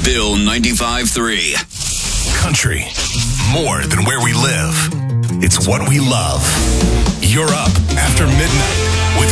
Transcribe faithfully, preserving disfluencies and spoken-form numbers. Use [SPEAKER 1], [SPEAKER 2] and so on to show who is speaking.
[SPEAKER 1] Bill ninety-five three.
[SPEAKER 2] Country, more than where we live. It's what we love. You're up after midnight.